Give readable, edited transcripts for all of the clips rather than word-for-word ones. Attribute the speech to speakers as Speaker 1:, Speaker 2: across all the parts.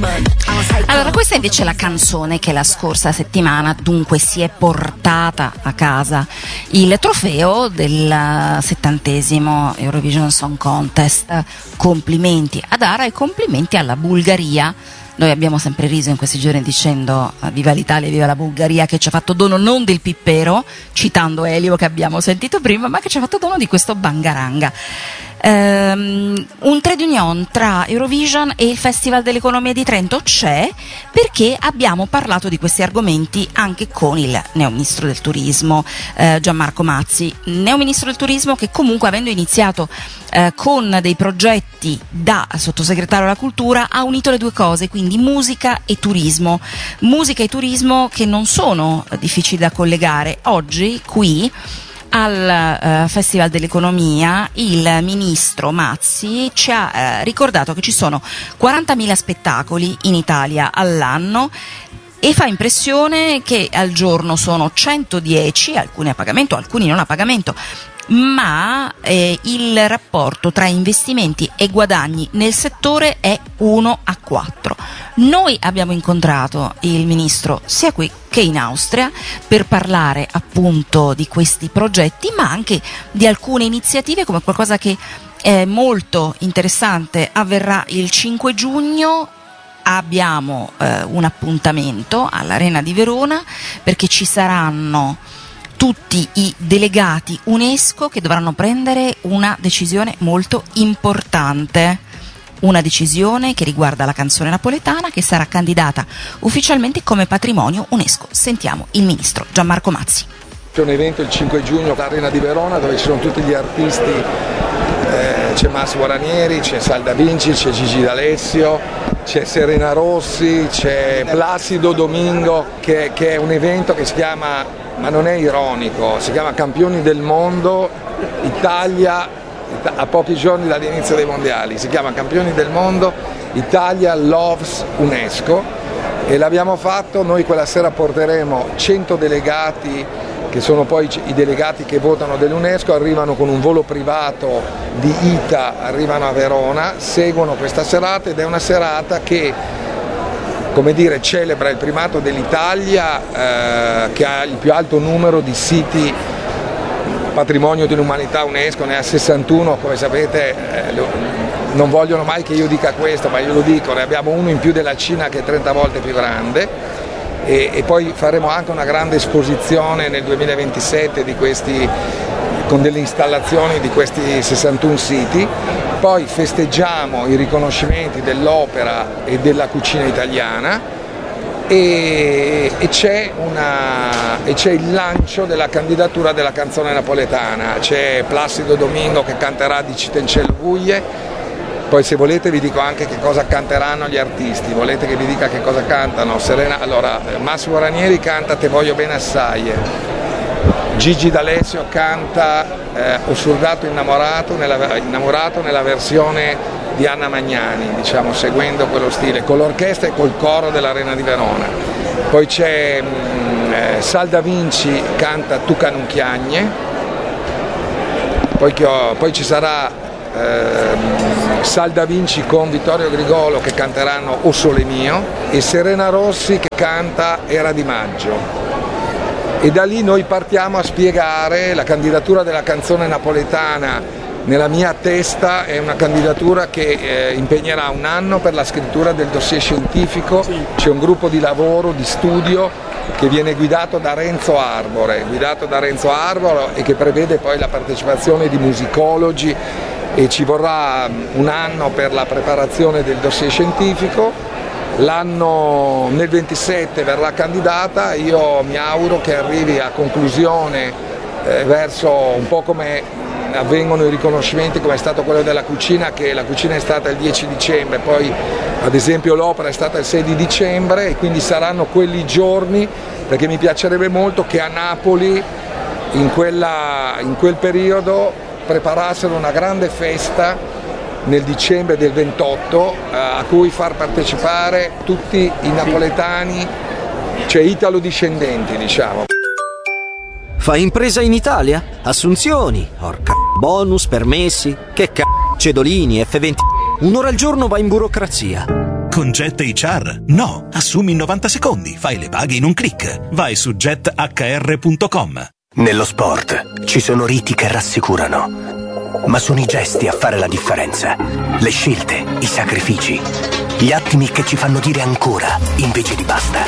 Speaker 1: Allora, questa invece è la canzone che la scorsa settimana dunque si è portata a casa il trofeo del 70° Eurovision Song Contest. Complimenti ad Ara e complimenti alla Bulgaria. Noi abbiamo sempre riso in questi giorni dicendo viva l'Italia, viva la Bulgaria, che ci ha fatto dono non del pippero, citando Elio che abbiamo sentito prima, ma che ci ha fatto dono di questo Bangaranga. Un trade union tra Eurovision e il Festival dell'Economia di Trento c'è perché abbiamo parlato di questi argomenti anche con il neoministro del turismo Gianmarco Mazzi, neoministro del turismo che comunque, avendo iniziato con dei progetti da sottosegretario alla cultura, ha unito le due cose, quindi musica e turismo che non sono difficili da collegare. Oggi qui al Festival dell'Economia il ministro Mazzi ci ha ricordato che ci sono 40.000 spettacoli in Italia all'anno e fa impressione che al giorno sono 110, alcuni a pagamento, alcuni non a pagamento, ma il rapporto tra investimenti e guadagni nel settore è 1:4. Noi abbiamo incontrato il ministro sia qui che in Austria per parlare appunto di questi progetti, ma anche di alcune iniziative, come qualcosa che è molto interessante avverrà il 5 giugno. Abbiamo un appuntamento all'Arena di Verona perché ci saranno tutti i delegati UNESCO che dovranno prendere una decisione molto importante, una decisione che riguarda la canzone napoletana che sarà candidata ufficialmente come patrimonio UNESCO. Sentiamo il ministro Gianmarco Mazzi.
Speaker 2: C'è un evento il 5 giugno all'Arena di Verona dove ci sono tutti gli artisti, c'è Massimo Ranieri, c'è Salda Vinci, c'è Gigi D'Alessio, c'è Serena Rossi, c'è Placido Domingo, che è un evento che si chiama, ma non è ironico, si chiama Campioni del Mondo Italia, a pochi giorni dall'inizio dei mondiali, si chiama Campioni del Mondo Italia Loves UNESCO e l'abbiamo fatto. Noi quella sera porteremo 100 delegati che sono poi i delegati che votano dell'UNESCO, arrivano con un volo privato di ITA, arrivano a Verona, seguono questa serata ed è una serata che, come dire, celebra il primato dell'Italia che ha il più alto numero di siti patrimonio dell'umanità UNESCO, ne ha 61, come sapete non vogliono mai che io dica questo, ma io lo dico, ne abbiamo uno in più della Cina che è 30 volte più grande e poi faremo anche una grande esposizione nel 2027 di questi, con delle installazioni di questi 61 siti. Poi festeggiamo i riconoscimenti dell'opera e della cucina italiana e c'è il lancio della candidatura della canzone napoletana, c'è Placido Domingo che canterà Dicite in cielo buie, poi se volete vi dico anche che cosa canteranno gli artisti, volete che vi dica che cosa cantano? Allora, Massimo Ranieri canta Te voglio bene assai, Gigi D'Alessio canta Ho surdato innamorato nella versione di Anna Magnani, diciamo, seguendo quello stile, con l'orchestra e col coro dell'Arena di Verona. Poi c'è Salda Vinci canta Tu canunchiagne, poi ci sarà Salda Vinci con Vittorio Grigolo che canteranno O Sole Mio e Serena Rossi che canta Era di maggio. E da lì noi partiamo a spiegare la candidatura della canzone napoletana. Nella mia testa è una candidatura che impegnerà un anno per la scrittura del dossier scientifico, c'è un gruppo di lavoro, di studio che viene guidato da Renzo Arbore e che prevede poi la partecipazione di musicologi e ci vorrà un anno per la preparazione del dossier scientifico. Nel 27 verrà candidata, io mi auguro che arrivi a conclusione verso un po' come avvengono i riconoscimenti come è stato quello della cucina, che la cucina è stata il 10 dicembre, poi ad esempio l'opera è stata il 6 di dicembre e quindi saranno quelli giorni, perché mi piacerebbe molto che a Napoli in quel periodo preparassero una grande festa nel dicembre del 28 a cui far partecipare tutti i napoletani, cioè italo-discendenti, diciamo.
Speaker 3: Fai impresa in Italia? Assunzioni, bonus, permessi, che cedolini, F20. Un'ora al giorno va in burocrazia.
Speaker 4: Con Jet HR? No, assumi in 90 secondi, fai le paghe in un click. Vai su jethr.com.
Speaker 5: Nello sport ci sono riti che rassicurano, ma sono i gesti a fare la differenza. Le scelte, i sacrifici, gli attimi che ci fanno dire ancora invece di basta.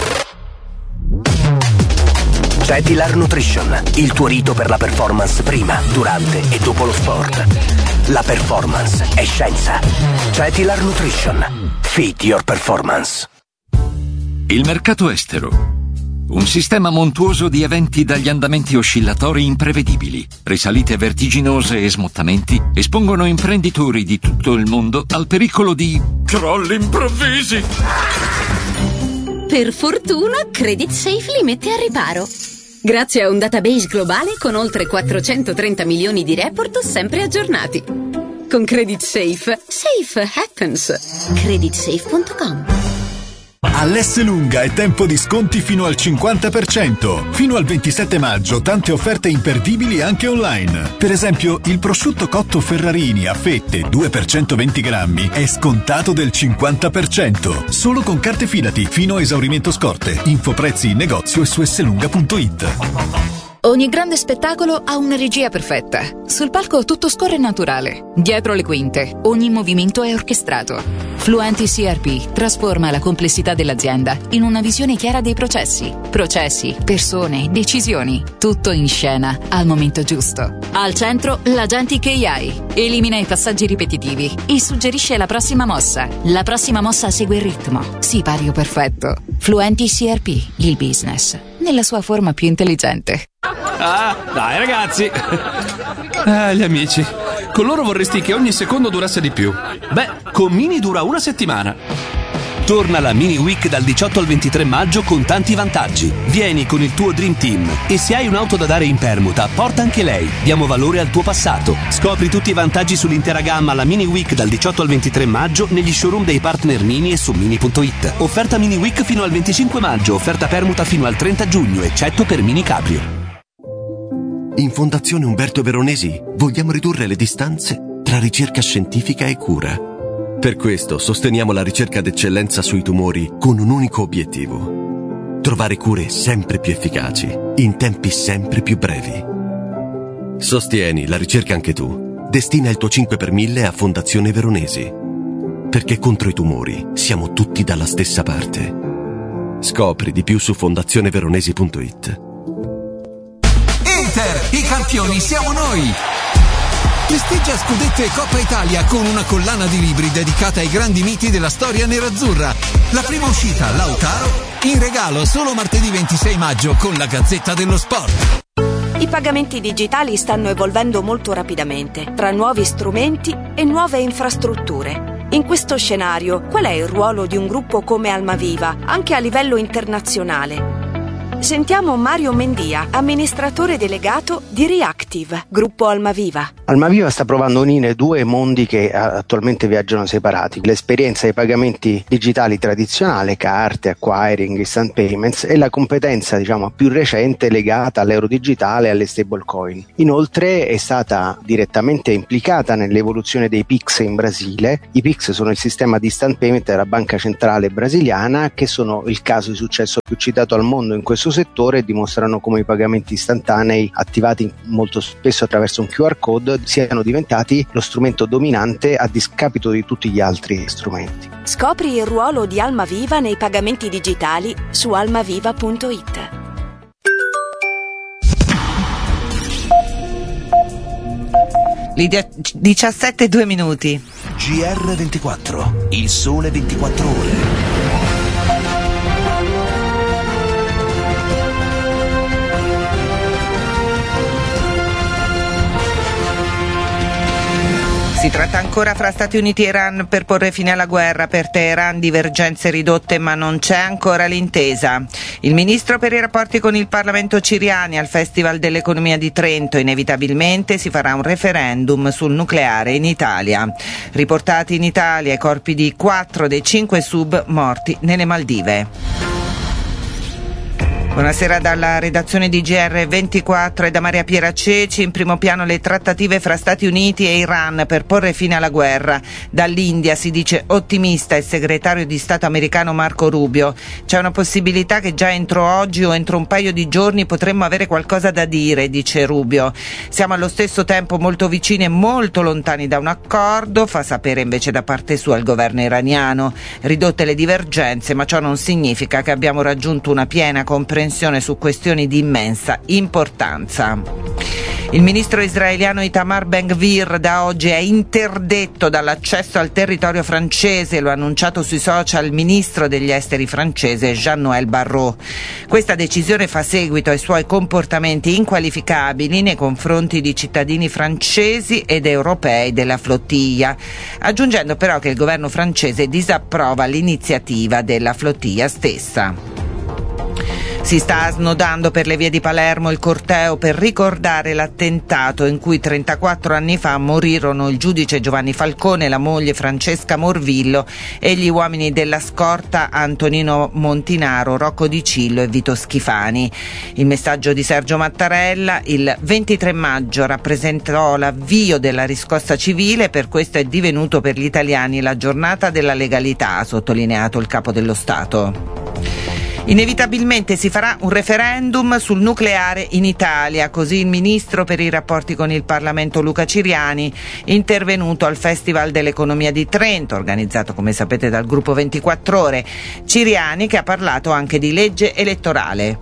Speaker 5: Cetilar Nutrition, il tuo rito per la performance prima, durante e dopo lo sport. La performance è scienza. Cetilar Nutrition. Feed your performance.
Speaker 6: Il mercato estero. Un sistema montuoso di eventi dagli andamenti oscillatori imprevedibili, risalite vertiginose e smottamenti espongono imprenditori di tutto il mondo al pericolo di crolli improvvisi.
Speaker 7: Per fortuna, Credit Safe li mette a riparo. Grazie a un database globale con oltre 430 milioni di report sempre aggiornati. Con Credit Safe, safe happens. Creditsafe.com.
Speaker 8: All'Esselunga è tempo di sconti fino al 50%. Fino al 27 maggio tante offerte imperdibili anche online. Per esempio, il prosciutto cotto Ferrarini a fette 2 per 120 grammi è scontato del 50%. Solo con carte Fidati fino a esaurimento scorte. Info prezzi in negozio e su esselunga.it.
Speaker 9: Ogni grande spettacolo ha una regia perfetta. Sul palco tutto scorre naturale. Dietro le quinte, ogni movimento è orchestrato. Fluenti CRP trasforma la complessità dell'azienda in una visione chiara dei processi. Processi, persone, decisioni. Tutto in scena, al momento giusto. Al centro, l'Agentic AI. Elimina i passaggi ripetitivi e suggerisce la prossima mossa. La prossima mossa segue il ritmo. Sipario perfetto. Fluenti CRP, il business, nella sua forma più intelligente.
Speaker 10: Ah, dai ragazzi. Gli amici. Con loro vorresti che ogni secondo durasse di più. Beh, con Mini dura una settimana.
Speaker 11: Torna la Mini Week dal 18 al 23 maggio con tanti vantaggi. Vieni con il tuo Dream Team e se hai un'auto da dare in permuta, porta anche lei. Diamo valore al tuo passato. Scopri tutti i vantaggi sull'intera gamma alla Mini Week dal 18 al 23 maggio negli showroom dei partner Mini e su Mini.it. Offerta Mini Week fino al 25 maggio, offerta permuta fino al 30 giugno, eccetto per Mini Cabrio.
Speaker 12: In Fondazione Umberto Veronesi vogliamo ridurre le distanze tra ricerca scientifica e cura. Per questo sosteniamo la ricerca d'eccellenza sui tumori con un unico obiettivo: trovare cure sempre più efficaci, in tempi sempre più brevi. Sostieni la ricerca anche tu. Destina il tuo 5 per 1000 a Fondazione Veronesi. Perché contro i tumori siamo tutti dalla stessa parte. Scopri di più su fondazioneveronesi.it.
Speaker 13: Inter, i campioni siamo noi! Festeggia scudetto e Coppa Italia con una collana di libri dedicata ai grandi miti della storia nerazzurra. La prima uscita, Lautaro, in regalo solo martedì 26 maggio con la Gazzetta dello Sport.
Speaker 14: I pagamenti digitali stanno evolvendo molto rapidamente, tra nuovi strumenti e nuove infrastrutture. In questo scenario, qual è il ruolo di un gruppo come Almaviva, anche a livello internazionale? Sentiamo Mario Mendia, amministratore delegato di Reactive, gruppo Almaviva.
Speaker 15: Almaviva sta provando a unire due mondi che attualmente viaggiano separati: l'esperienza dei pagamenti digitali tradizionale, carte, acquiring, instant payments, e la competenza più recente legata all'euro digitale e alle stablecoin. Inoltre è stata direttamente implicata nell'evoluzione dei PIX in Brasile. I PIX sono il sistema di instant payment della banca centrale brasiliana, che sono il caso di successo più citato al mondo in questo settore e dimostrano come i pagamenti istantanei attivati molto spesso attraverso un QR code siano diventati lo strumento dominante a discapito di tutti gli altri strumenti.
Speaker 14: Scopri il ruolo di Almaviva nei pagamenti digitali su almaviva.it.
Speaker 16: Lidia, 17:02.
Speaker 3: GR24, il sole 24 ore.
Speaker 16: Si tratta ancora fra Stati Uniti e Iran per porre fine alla guerra. Per Teheran divergenze ridotte, ma non c'è ancora l'intesa. Il ministro per i rapporti con il Parlamento Ciriani al Festival dell'Economia di Trento: inevitabilmente si farà un referendum sul nucleare in Italia. Riportati in Italia i corpi di 4 dei 5 sub morti nelle Maldive. Buonasera dalla redazione di GR24 e da Maria Piera Ceci. In primo piano le trattative fra Stati Uniti e Iran per porre fine alla guerra. Dall'India si dice ottimista il segretario di Stato americano Marco Rubio. C'è una possibilità che già entro oggi o entro un paio di giorni potremmo avere qualcosa da dire, dice Rubio. Siamo allo stesso tempo molto vicini e molto lontani da un accordo, fa sapere invece da parte sua il governo iraniano. Ridotte le divergenze, ma ciò non significa che abbiamo raggiunto una piena comprensione su questioni di immensa importanza. Il ministro israeliano Itamar Ben-Gvir da oggi è interdetto dall'accesso al territorio francese, lo ha annunciato sui social il ministro degli esteri francese Jean-Noël Barrot. Questa decisione fa seguito ai suoi comportamenti inqualificabili nei confronti di cittadini francesi ed europei della flottiglia, aggiungendo però che il governo francese disapprova l'iniziativa della flottiglia stessa. Si sta snodando per le vie di Palermo il corteo per ricordare l'attentato in cui 34 anni fa morirono il giudice Giovanni Falcone, la moglie Francesca Morvillo e gli uomini della scorta Antonino Montinaro, Rocco Di Cillo e Vito Schifani. Il messaggio di Sergio Mattarella: il 23 maggio rappresentò l'avvio della riscossa civile, per questo è divenuto per gli italiani la giornata della legalità, ha sottolineato il capo dello Stato. Inevitabilmente si farà un referendum sul nucleare in Italia, così il ministro per i rapporti con il Parlamento Luca Ciriani, intervenuto al Festival dell'Economia di Trento, organizzato come sapete dal gruppo 24 Ore. Ciriani che ha parlato anche di legge elettorale.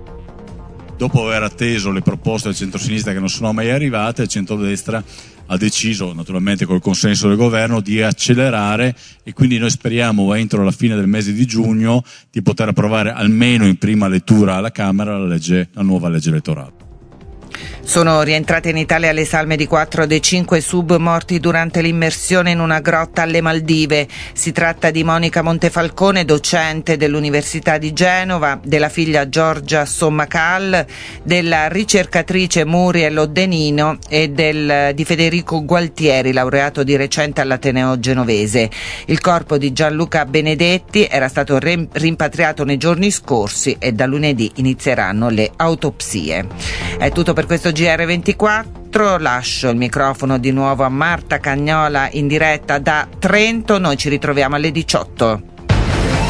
Speaker 17: Dopo aver atteso le proposte del centro-sinistra che non sono mai arrivate, il centrodestra ha deciso, naturalmente col consenso del governo, di accelerare, e quindi noi speriamo entro la fine del mese di giugno di poter approvare almeno in prima lettura alla Camera la nuova legge elettorale.
Speaker 16: Sono rientrate in Italia le salme di 4 dei 5 sub morti durante l'immersione in una grotta alle Maldive. Si tratta di Monica Montefalcone, docente dell'Università di Genova, della figlia Giorgia Sommacal, della ricercatrice Muriel Oddenino e di Federico Gualtieri, laureato di recente all'Ateneo genovese. Il corpo di Gianluca Benedetti era stato rimpatriato nei giorni scorsi e da lunedì inizieranno le autopsie. È tutto per questo GR24, lascio il microfono di nuovo a Marta Cagnola in diretta da Trento, noi ci ritroviamo alle 18.